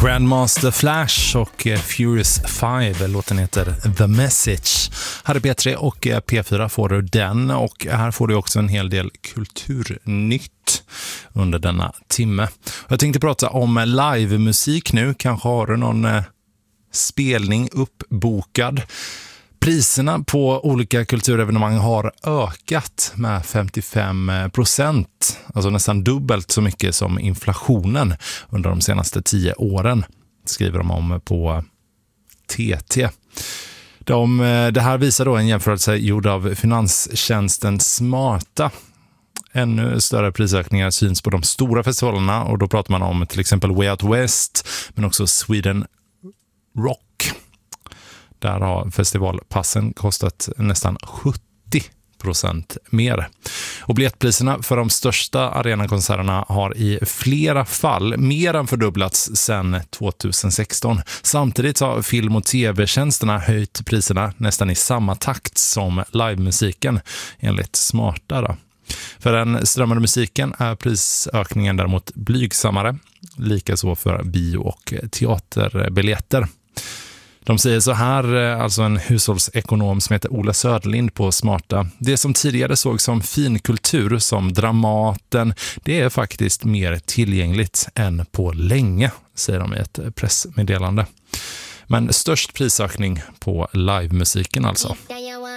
Grandmaster Flash och Furious 5, låten heter The Message. Här är P3 och P4 får du den, och här får du också en hel del kulturnytt under denna timme. Jag tänkte prata om livemusik nu. Kanske har du någon spelning uppbokad. Priserna på olika kulturevenemang har ökat med 55%, alltså nästan dubbelt så mycket som inflationen under de senaste 10 åren, skriver de om på TT. Det här visar då en jämförelse gjord av finanstjänsten Smarta. Ännu större prisökningar syns på de stora festivalerna, och då pratar man om till exempel Way Out West, men också Sweden Rock. Där har festivalpassen kostat nästan 70% mer. Och biljettpriserna för de största arenakonserterna har i flera fall mer än fördubblats sedan 2016. Samtidigt har film- och tv-tjänsterna höjt priserna nästan i samma takt som livemusiken, enligt Smarta. För den strömmande musiken är prisökningen däremot blygsammare, likaså för bio- och teaterbiljetter. De säger så här, alltså en hushållsekonom som heter Ola Söderlind på Smarta. Det som tidigare såg som finkultur, som Dramaten, det är faktiskt mer tillgängligt än på länge, säger de i ett pressmeddelande. Men störst prisökning på livemusiken alltså.